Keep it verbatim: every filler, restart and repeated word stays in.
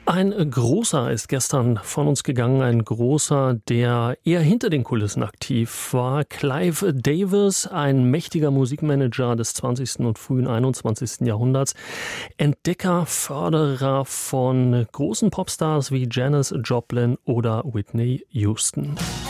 Ein großer ist gestern von uns gegangen, ein großer, der eher hinter den Kulissen aktiv war. Clive Davis, ein mächtiger Musikmanager des zwanzigsten und frühen einundzwanzigsten Jahrhunderts. Entdecker, Förderer von großen Popstars wie Janis Joplin oder Whitney Houston.